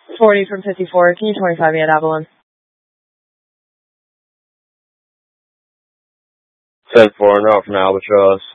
40 from 54. Can you 25 me at Avalon? 10-4 out from Albatross.